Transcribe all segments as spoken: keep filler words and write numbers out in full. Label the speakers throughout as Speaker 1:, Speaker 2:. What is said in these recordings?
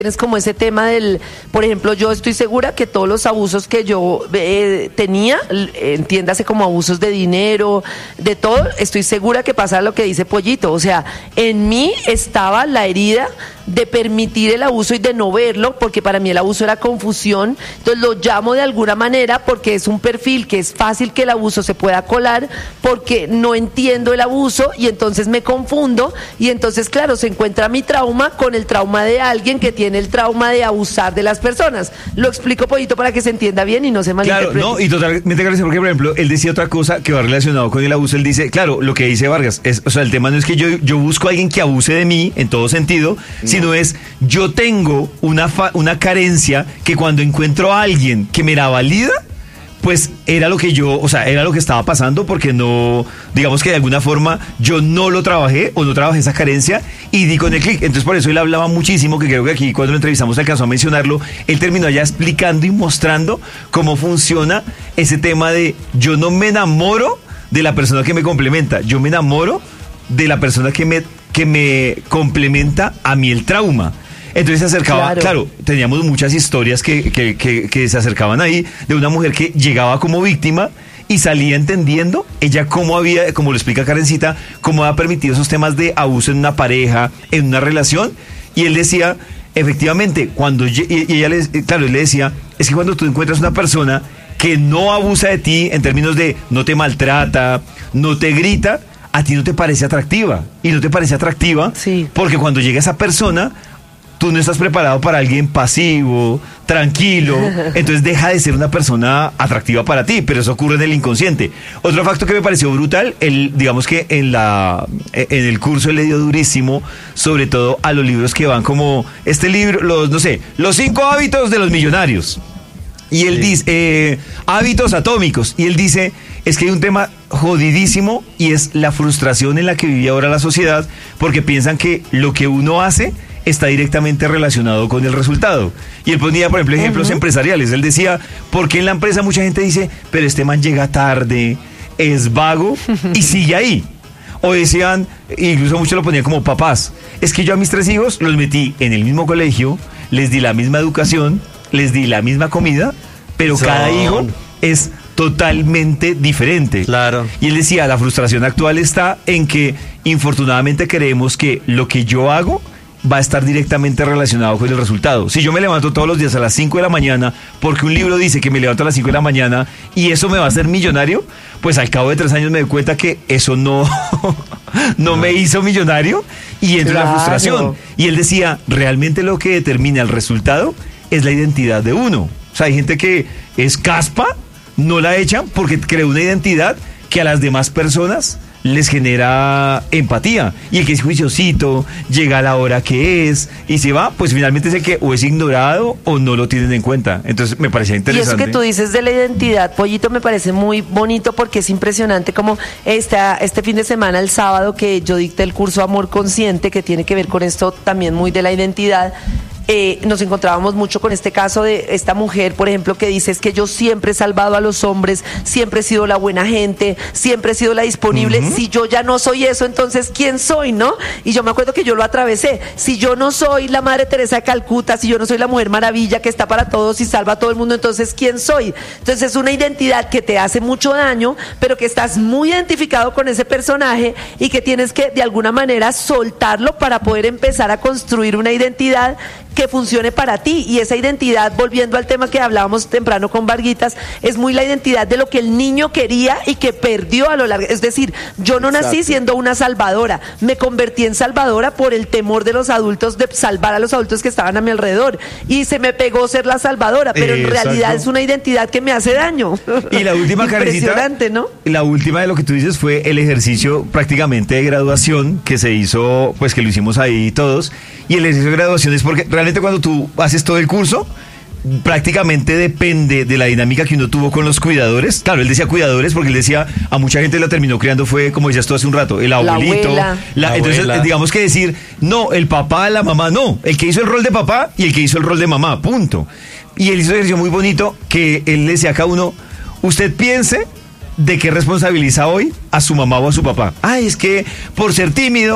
Speaker 1: Es como ese tema del, por ejemplo, yo estoy segura que todos los abusos que yo eh, tenía, entiéndase como abusos de dinero, de todo, estoy segura que pasa lo que dice Pollito, o sea, en mí estaba la herida de permitir el abuso y de no verlo, porque para mí el abuso era confusión, entonces lo llamo de alguna manera porque es un perfil que es fácil que el abuso se pueda colar, porque no entiendo el abuso y entonces me confundo y entonces claro, se encuentra mi trauma con el trauma de alguien que tiene el trauma de abusar de las personas. Lo explico, Pollito, para que se entienda bien y no se malinterprete.
Speaker 2: Claro, no, y totalmente gracias, porque por ejemplo, él decía otra cosa que va relacionado con el abuso, él dice, claro, lo que dice Vargas, es, o sea, el tema no es que yo, yo busco a alguien que abuse de mí en todo sentido, no. Sino es, yo tengo una, fa, una carencia que cuando encuentro a alguien que me la valida, pues era lo que yo, o sea, era lo que estaba pasando porque no, digamos que de alguna forma yo no lo trabajé o no trabajé esa carencia y di con el clic. Entonces por eso él hablaba muchísimo, que creo que aquí cuando lo entrevistamos alcanzó a mencionarlo, él terminó allá explicando y mostrando cómo funciona ese tema de yo no me enamoro de la persona que me complementa, yo me enamoro de la persona que me, que me complementa a mí el trauma. Entonces se acercaba, claro, claro teníamos muchas historias que, que, que, que se acercaban ahí de una mujer que llegaba como víctima y salía entendiendo ella cómo había, como lo explica Karencita, cómo había permitido esos temas de abuso en una pareja, en una relación, y él decía, efectivamente, cuando y ella le, claro, él le decía, es que cuando tú encuentras una persona que no abusa de ti en términos de no te maltrata, no te grita, a ti no te parece atractiva, y no te parece atractiva,
Speaker 1: sí,
Speaker 2: porque cuando llega esa persona, tú no estás preparado para alguien pasivo, tranquilo, entonces deja de ser una persona atractiva para ti, pero eso ocurre en el inconsciente. Otro facto que me pareció brutal, el, digamos que en la en el curso él le dio durísimo, sobre todo a los libros que van como, este libro, los no sé, los cinco hábitos de los millonarios. Y él sí. dice, eh, hábitos atómicos, y él dice, es que hay un tema jodidísimo y es la frustración en la que vive ahora la sociedad, porque piensan que lo que uno hace está directamente relacionado con el resultado. Y él ponía, por ejemplo, ejemplos uh-huh. empresariales. Él decía, porque en la empresa mucha gente dice, pero este man llega tarde, es vago, y sigue ahí. O decían, incluso muchos lo ponían como papás, es que yo a mis tres hijos los metí en el mismo colegio, les di la misma educación, les di la misma comida, pero Son. cada hijo es totalmente diferente.
Speaker 3: Claro.
Speaker 2: Y él decía, la frustración actual está en que, infortunadamente, creemos que lo que yo hago va a estar directamente relacionado con el resultado. Si yo me levanto todos los días a las cinco de la mañana porque un libro dice que me levanto a las cinco de la mañana y eso me va a hacer millonario, pues al cabo de tres años me doy cuenta que eso no, no me hizo millonario y entra claro. la frustración. Y él decía, realmente lo que determina el resultado es la identidad de uno. O sea, hay gente que es caspa, no la echan porque creó una identidad que a las demás personas les genera empatía, y el que es juiciosito llega a la hora que es y se va, pues finalmente es el que o es ignorado o no lo tienen en cuenta. Entonces me parecía interesante.
Speaker 1: Y eso que tú dices de la identidad, Pollito, me parece muy bonito porque es impresionante como esta, este fin de semana, el sábado, que yo dicté el curso Amor Consciente, que tiene que ver con esto también muy de la identidad. Eh, nos encontrábamos mucho con este caso de esta mujer, por ejemplo, que dice, es que yo siempre he salvado a los hombres, siempre he sido la buena gente, siempre he sido la disponible, uh-huh. si yo ya no soy eso, entonces ¿quién soy, no? Y yo me acuerdo que yo lo atravesé, si yo no soy la Madre Teresa de Calcuta, si yo no soy la Mujer Maravilla que está para todos y salva a todo el mundo, entonces ¿quién soy? Entonces es una identidad que te hace mucho daño, pero que estás muy identificado con ese personaje y que tienes que de alguna manera soltarlo para poder empezar a construir una identidad que funcione para ti, y esa identidad, volviendo al tema que hablábamos temprano con Varguitas, es muy la identidad de lo que el niño quería y que perdió a lo largo, es decir, yo no nací Exacto. siendo una salvadora, me convertí en salvadora por el temor de los adultos de salvar a los adultos que estaban a mi alrededor, y se me pegó ser la salvadora, pero en Exacto. realidad es una identidad que me hace daño.
Speaker 2: Y la última,
Speaker 1: impresionante, ¿no?
Speaker 2: La última de lo que tú dices fue el ejercicio prácticamente de graduación que se hizo, pues que lo hicimos ahí todos, y el ejercicio de graduación es porque realmente cuando tú haces todo el curso, prácticamente depende de la dinámica que uno tuvo con los cuidadores. Claro, él decía cuidadores porque él decía, a mucha gente la terminó criando fue, como decías tú hace un rato, el abuelito. La abuela. La, la entonces, abuela. Digamos que decir, no, el papá, la mamá, no. El que hizo el rol de papá y el que hizo el rol de mamá, punto. Y él hizo un ejercicio muy bonito que él le decía a cada uno, usted piense de qué responsabiliza hoy a su mamá o a su papá. Ah, es que por ser tímido,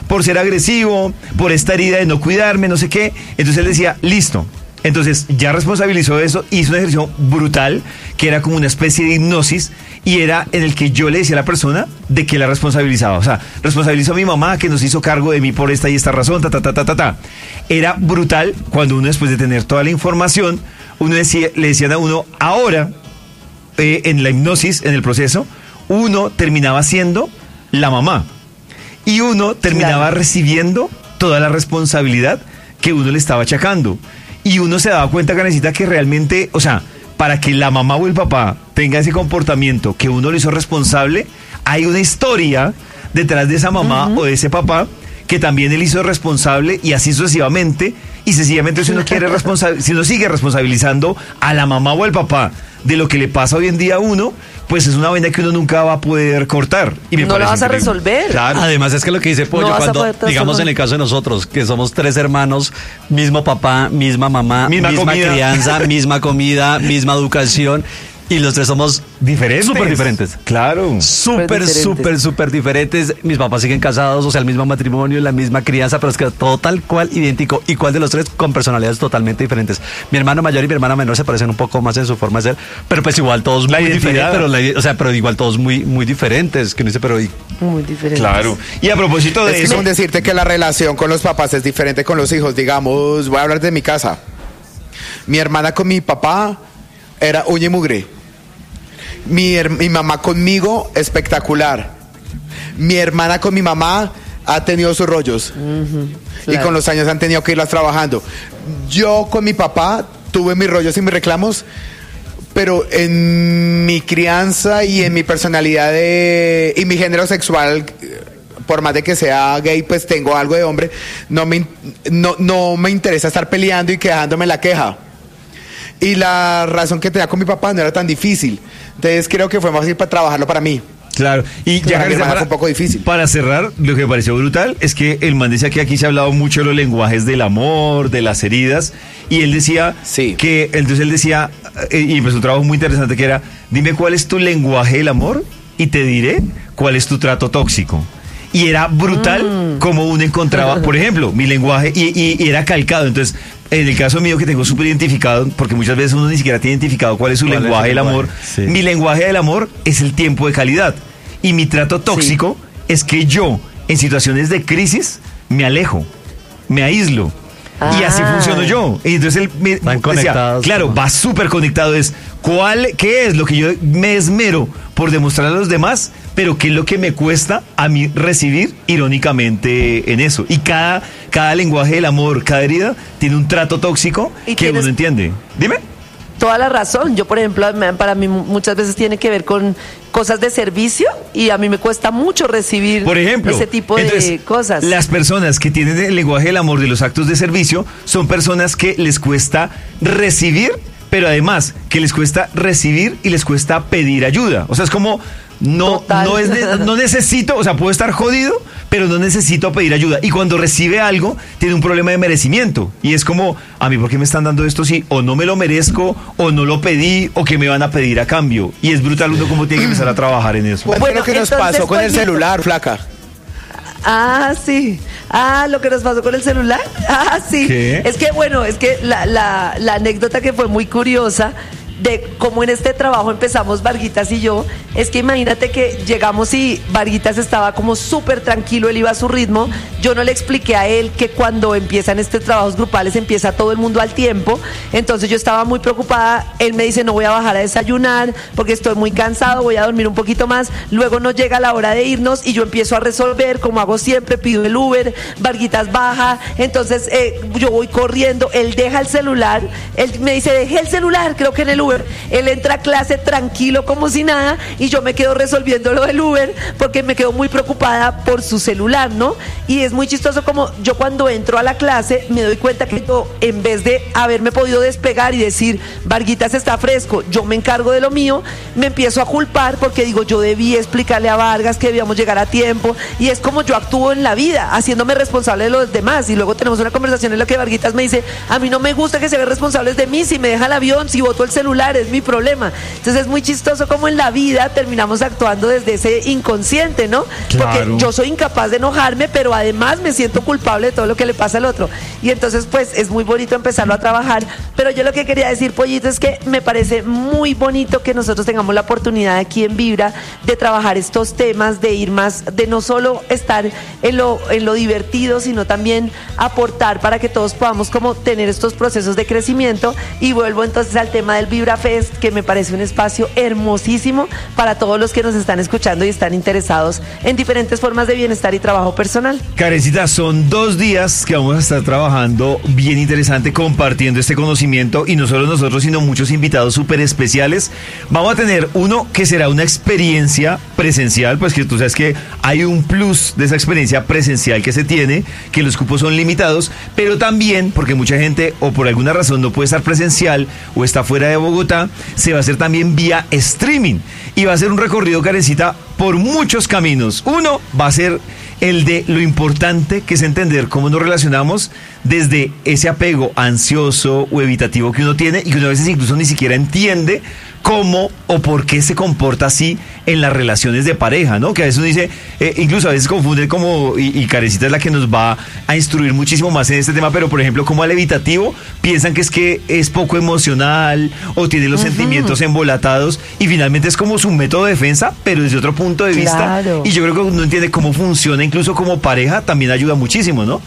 Speaker 2: por ser agresivo, por esta herida de no cuidarme, no sé qué. Entonces él decía, listo. Entonces ya responsabilizó eso, hizo un ejercicio brutal, que era como una especie de hipnosis, y era en el que yo le decía a la persona de que la responsabilizaba. O sea, responsabilizó a mi mamá que nos hizo cargo de mí por esta y esta razón, ta, ta, ta, ta, ta, ta. Era brutal cuando uno, después de tener toda la información, uno decía, le decían a uno, ahora, eh, en la hipnosis, en el proceso, uno terminaba siendo la mamá. Y uno terminaba claro. recibiendo toda la responsabilidad que uno le estaba achacando. Y uno se daba cuenta, Karencita, que realmente, o sea, para que la mamá o el papá tenga ese comportamiento que uno le hizo responsable, hay una historia detrás de esa mamá uh-huh. o de ese papá que también él hizo responsable, y así sucesivamente. Y sencillamente si uno quiere responsa- si uno sigue responsabilizando a la mamá o al papá de lo que le pasa hoy en día a uno, pues es una vaina que uno nunca va a poder cortar. Y me
Speaker 1: no la vas
Speaker 2: increíble.
Speaker 1: a resolver.
Speaker 3: Claro. Además es que lo que dice Pollo,
Speaker 1: no
Speaker 3: cuando, digamos en el caso de nosotros, que somos tres hermanos, mismo papá, misma mamá, misma, misma crianza, misma comida, misma educación, y los tres somos
Speaker 2: diferentes.
Speaker 3: Súper diferentes.
Speaker 2: Claro.
Speaker 3: Súper, súper, súper diferentes. Mis papás siguen casados, o sea, el mismo matrimonio, la misma crianza, pero es que todo tal cual idéntico. ¿Y cuál de los tres? Con personalidades totalmente diferentes. Mi hermano mayor y mi hermana menor se parecen un poco más en su forma de ser, pero pues igual todos la muy diferentes. Pero la, o sea, pero igual todos muy, muy diferentes. Que uno dice, pero y...
Speaker 1: Muy diferentes.
Speaker 2: Claro. Y a propósito de
Speaker 4: es
Speaker 2: eso.
Speaker 4: Es como decirte que la relación con los papás es diferente con los hijos. Digamos, voy a hablar de mi casa. Mi hermana con mi papá era uña y mugre. Mi, her- mi mamá conmigo, espectacular. Mi hermana con mi mamá ha tenido sus rollos. Uh-huh, claro. Y con los años han tenido que irlas trabajando. Yo con mi papá tuve mis rollos y mis reclamos, pero en mi crianza y en mi personalidad de, y mi género sexual, por más de que sea gay, pues tengo algo de hombre, no me, no, no me interesa estar peleando y quejándome la queja. Y la razón que tenía con mi papá no era tan difícil. Entonces creo que fue más fácil para trabajarlo para mí.
Speaker 2: Claro, y ya
Speaker 4: para,
Speaker 2: para,
Speaker 4: fue un poco difícil.
Speaker 2: Para cerrar, lo que me pareció brutal es que el man decía que aquí se ha hablado mucho de los lenguajes del amor, de las heridas, y él decía
Speaker 4: sí. que,
Speaker 2: entonces él decía, eh, y pues un trabajo muy interesante que era, dime cuál es tu lenguaje del amor y te diré cuál es tu trato tóxico. Y era brutal mm. como uno encontraba, por ejemplo, mi lenguaje, y, y, y era calcado. Entonces, en el caso mío que tengo súper identificado, porque muchas veces uno ni siquiera tiene identificado cuál es su ¿Cuál lenguaje es del amor. Sí. Mi lenguaje del amor es el tiempo de calidad. Y mi trato tóxico sí. es que yo, en situaciones de crisis, me alejo, me aíslo. Ah. Y así funciono yo. Y entonces él me
Speaker 3: Están conectados.
Speaker 2: Decía, claro, va súper conectado. Es cuál, qué es lo que yo me esmero por demostrar a los demás, pero qué es lo que me cuesta a mí recibir irónicamente en eso. Y cada, cada lenguaje del amor, cada herida, tiene un trato tóxico que tienes... uno entiende. Dime.
Speaker 1: Toda la razón. Yo, por ejemplo, para mí muchas veces tiene que ver con cosas de servicio y a mí me cuesta mucho recibir
Speaker 2: por ejemplo,
Speaker 1: ese tipo entonces, de cosas.
Speaker 2: Las personas que tienen el lenguaje del amor de los actos de servicio son personas que les cuesta recibir, pero además que les cuesta recibir y les cuesta pedir ayuda. O sea, es como... No, no, es de, no necesito, o sea, puedo estar jodido, pero no necesito pedir ayuda. Y cuando recibe algo, tiene un problema de merecimiento. Y es como, a mí, ¿por qué me están dando esto? Si o no me lo merezco, o no lo pedí, o que me van a pedir a cambio. Y es brutal uno cómo tiene que empezar a trabajar en eso.
Speaker 4: Bueno, lo que nos pasó con el celular, flaca.
Speaker 1: Ah, sí. Ah, lo que nos pasó con el celular. Ah, sí.
Speaker 2: ¿Qué?
Speaker 1: Es que, bueno, es que la, la, la anécdota que fue muy curiosa de cómo en este trabajo empezamos Varguitas y yo, es que imagínate que llegamos y Varguitas estaba como súper tranquilo, él iba a su ritmo, yo no le expliqué a él que cuando empiezan estos trabajos grupales empieza todo el mundo al tiempo, entonces yo estaba muy preocupada, él me dice no voy a bajar a desayunar porque estoy muy cansado, voy a dormir un poquito más, luego nos llega la hora de irnos y yo empiezo a resolver como hago siempre, pido el Uber, Varguitas baja, entonces eh, yo voy corriendo, él deja el celular, él me dice dejé el celular, creo que en el Uber, él entra a clase tranquilo como si nada y yo me quedo resolviendo lo del Uber porque me quedo muy preocupada por su celular, ¿no? Y es muy chistoso como yo cuando entro a la clase me doy cuenta que yo, en vez de haberme podido despegar y decir Varguitas está fresco, yo me encargo de lo mío, me empiezo a culpar porque digo yo debí explicarle a Vargas que debíamos llegar a tiempo y es como yo actúo en la vida, haciéndome responsable de los demás y luego tenemos una conversación en la que Varguitas me dice a mí no me gusta que se vean responsables de mí, si me deja el avión, si boto el celular celular, es mi problema. Entonces es muy chistoso como en la vida terminamos actuando desde ese inconsciente, ¿no?
Speaker 2: Claro.
Speaker 1: Porque yo soy incapaz de enojarme, pero además me siento culpable de todo lo que le pasa al otro. Y entonces pues es muy bonito empezarlo a trabajar, pero yo lo que quería decir, Pollito, es que me parece muy bonito que nosotros tengamos la oportunidad aquí en Vibra de trabajar estos temas, de ir más, de no solo estar en lo, en lo divertido, sino también aportar para que todos podamos como tener estos procesos de crecimiento. Y vuelvo entonces al tema del Vibra Fest, que me parece un espacio hermosísimo para todos los que nos están escuchando y están interesados en diferentes formas de bienestar y trabajo personal.
Speaker 2: Karencita, son dos días que vamos a estar trabajando bien interesante, compartiendo este conocimiento, y no solo nosotros, sino muchos invitados súper especiales. Vamos a tener uno que será una experiencia presencial, pues que tú sabes que hay un plus de esa experiencia presencial que se tiene, que los cupos son limitados, pero también, porque mucha gente o por alguna razón no puede estar presencial o está fuera de Bogotá, se va a hacer también vía streaming, y va a ser un recorrido, Karencita, por muchos caminos. Uno va a ser el de lo importante que es entender cómo nos relacionamos desde ese apego ansioso o evitativo que uno tiene, y que uno a veces incluso ni siquiera entiende cómo o por qué se comporta así en las relaciones de pareja, ¿no? Que a veces uno dice, eh, incluso a veces confunde como, y, y Karencita es la que nos va a instruir muchísimo más en este tema, pero por ejemplo, como al evitativo, piensan que es que es poco emocional o tiene los uh-huh. sentimientos embolatados, y finalmente es como su método de defensa, pero desde otro punto de vista.
Speaker 1: Claro.
Speaker 2: Y yo creo que uno entiende cómo funciona, incluso como pareja, también ayuda muchísimo, ¿no?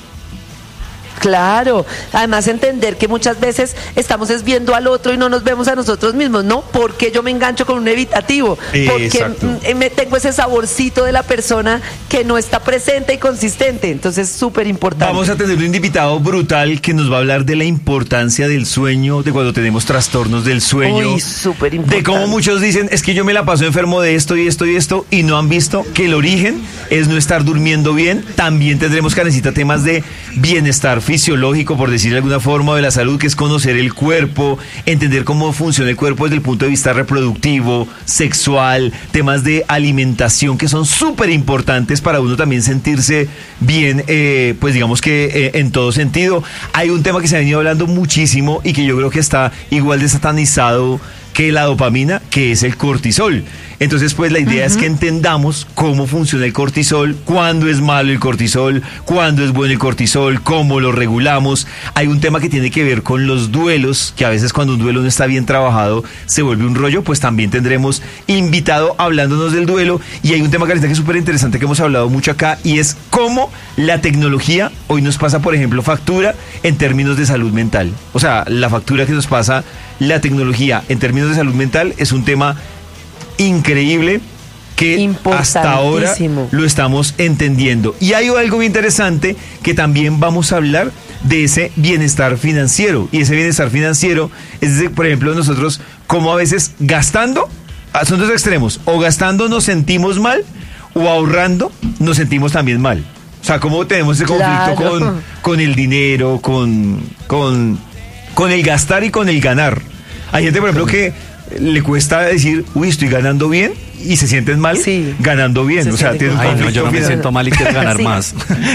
Speaker 1: Claro, además entender que muchas veces estamos es viendo al otro y no nos vemos a nosotros mismos, ¿no? Porque yo me engancho con un evitativo, porque m- me tengo ese saborcito de la persona que no está presente y consistente, entonces súper importante.
Speaker 2: Vamos a tener un invitado brutal que nos va a hablar de la importancia del sueño, de cuando tenemos trastornos del sueño.
Speaker 1: Uy, súper importante.
Speaker 2: De cómo muchos dicen, es que yo me la paso enfermo de esto y esto y esto, y no han visto que el origen es no estar durmiendo bien. También tendremos, Karencita, temas de bienestar fisiológico, por decir de alguna forma, de la salud, que es conocer el cuerpo, entender cómo funciona el cuerpo desde el punto de vista reproductivo, sexual, temas de alimentación que son súper importantes para uno también sentirse bien, eh, pues digamos que eh, en todo sentido. Hay un tema que se ha venido hablando muchísimo y que yo creo que está igual de satanizado que la dopamina, que es el cortisol. Entonces, pues la idea uh-huh. es que entendamos cómo funciona el cortisol, cuándo es malo el cortisol, cuándo es bueno el cortisol, cómo lo regulamos. Hay un tema que tiene que ver con los duelos, que a veces cuando un duelo no está bien trabajado se vuelve un rollo, pues también tendremos invitado hablándonos del duelo. Y hay un tema, Karencita, que es súper interesante, que hemos hablado mucho acá, y es cómo la tecnología hoy nos pasa, por ejemplo, factura en términos de salud mental. O sea, la factura que nos pasa la tecnología en términos de salud mental es un tema increíble que hasta ahora lo estamos entendiendo. Y hay algo bien interesante que también vamos a hablar de ese bienestar financiero. Y ese bienestar financiero es, de, por ejemplo, nosotros como a veces gastando, son dos extremos, o gastando nos sentimos mal, o ahorrando nos sentimos también mal. O sea, cómo tenemos ese conflicto claro. con, con el dinero, con, con, con el gastar y con el ganar. Hay gente, por ejemplo, que le cuesta decir, uy, estoy ganando bien, y se sienten mal sí. ganando bien. Se o sea, tiene un
Speaker 3: Ay, no, yo no me siento mal y quiero ganar sí. más.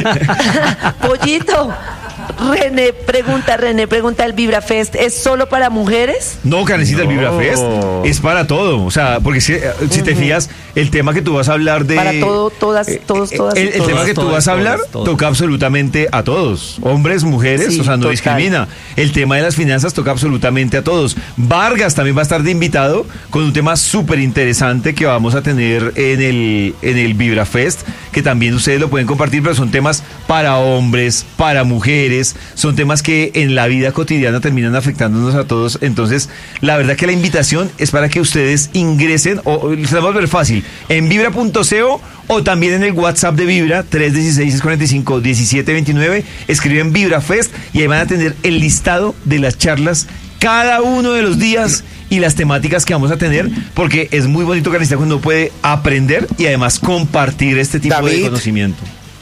Speaker 1: Pollito, René pregunta, René pregunta, ¿el Vibra Fest es solo para mujeres?
Speaker 2: No, Karencita, no. El Vibra Fest es para todo. O sea, porque si, si uh-huh. te fijas, el tema que tú vas a hablar de...
Speaker 1: Para todo, todas, todos, todas.
Speaker 2: El, el
Speaker 1: todas,
Speaker 2: tema que
Speaker 3: todas,
Speaker 2: tú vas a hablar
Speaker 3: todas, todas.
Speaker 2: toca absolutamente a todos. Hombres, mujeres, sí, o sea, no total. discrimina. El tema de las finanzas toca absolutamente a todos. Vargas también va a estar de invitado con un tema súper interesante que vamos a tener en el, en el Vibra Fest, que también ustedes lo pueden compartir, pero son temas para hombres, para mujeres, son temas que en la vida cotidiana terminan afectándonos a todos. Entonces, la verdad que la invitación es para que ustedes ingresen, o se la va a ver fácil, en vibra punto co o también en el WhatsApp de Vibra, tres uno seis, seis cuatro cinco, uno siete dos nueve, escriben Vibra Fest y ahí van a tener el listado de las charlas cada uno de los días y las temáticas que vamos a tener, porque es muy bonito, Karencita, cuando uno puede aprender y además compartir este tipo David, de conocimiento.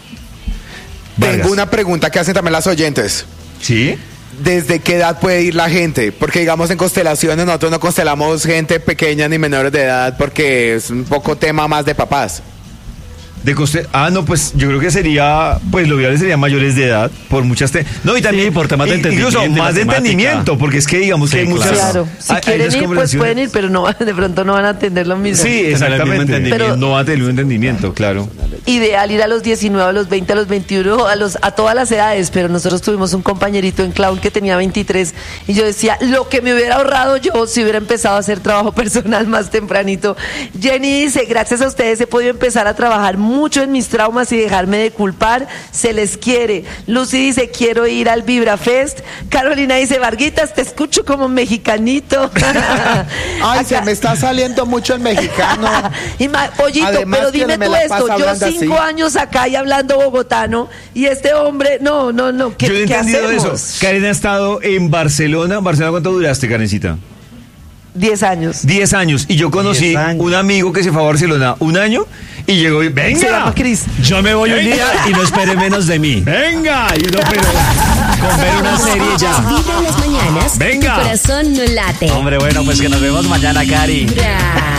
Speaker 4: Tengo Vargas. Una pregunta que hacen también las oyentes.
Speaker 2: ¿Sí?
Speaker 4: ¿Desde qué edad puede ir la gente? Porque digamos en constelaciones nosotros no constelamos gente pequeña ni menores de edad porque es un poco tema más de papás.
Speaker 2: De coste, ah, no, pues yo creo que sería, pues lo viable sería mayores de edad, por muchas, te, no, y también
Speaker 3: Sí, por temas de entendimiento,
Speaker 2: incluso más de
Speaker 3: matemática.
Speaker 2: entendimiento, porque es que digamos
Speaker 3: Sí,
Speaker 2: que hay muchas,
Speaker 1: Claro, si
Speaker 2: hay- hay
Speaker 1: quieren ir, pues
Speaker 2: desconversaciones.
Speaker 1: pueden ir, pero no, de pronto no van a entender lo mismo.
Speaker 2: Sí,
Speaker 3: Tener el mismo
Speaker 2: exactamente,
Speaker 3: entendimiento.
Speaker 1: Pero-
Speaker 2: no va a tener un entendimiento, claro.
Speaker 1: Ideal ir a los diecinueve, a los veinte, a los veintiuno, a los a todas las edades, pero nosotros tuvimos un compañerito en Clown que tenía veintitrés y yo decía, lo que me hubiera ahorrado yo si hubiera empezado a hacer trabajo personal más tempranito. Jenny dice, gracias a ustedes he podido empezar a trabajar mucho en mis traumas y dejarme de culpar, se les quiere. Lucy dice, quiero ir al Vibra Fest. Carolina dice, Varguitas, te escucho como mexicanito.
Speaker 4: Ay, se
Speaker 1: Acá-
Speaker 4: me está saliendo mucho el mexicano.
Speaker 1: y ma- Pollito,
Speaker 4: Además
Speaker 1: pero
Speaker 4: que
Speaker 1: dime
Speaker 4: me
Speaker 1: tú
Speaker 4: la
Speaker 1: esto,
Speaker 4: paso
Speaker 1: yo
Speaker 4: hablando
Speaker 1: cinco
Speaker 4: así.
Speaker 1: años acá y hablando bogotano, y este hombre, no, no, no, ¿qué,
Speaker 2: Yo no he
Speaker 1: ¿qué
Speaker 2: entendido
Speaker 1: hacemos?
Speaker 2: eso. Karen ha estado en Barcelona. ¿En Barcelona cuánto duraste, Karencita?
Speaker 1: Diez años.
Speaker 2: Diez años. Y yo conocí
Speaker 3: Diez años.
Speaker 2: un amigo que se fue a Barcelona un año y llegó y, venga.
Speaker 1: Se llama Cris.
Speaker 3: Yo me voy un día y no espere menos de mí.
Speaker 2: Venga. Y uno, pero,
Speaker 3: Con ver una serie ya.
Speaker 5: Vibra en las mañanas.
Speaker 2: Venga.
Speaker 5: Tu corazón no late.
Speaker 3: Hombre, bueno, pues que nos vemos mañana, Cari.
Speaker 5: Vibra.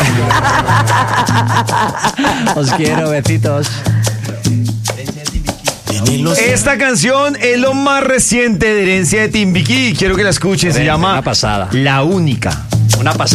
Speaker 3: Os quiero, besitos.
Speaker 2: esta canción es lo más reciente de Herencia de Timbiquí. Quiero que la escuchen. Se
Speaker 3: Ven,
Speaker 2: llama
Speaker 3: una pasada.
Speaker 2: La Única.
Speaker 3: Una pasada.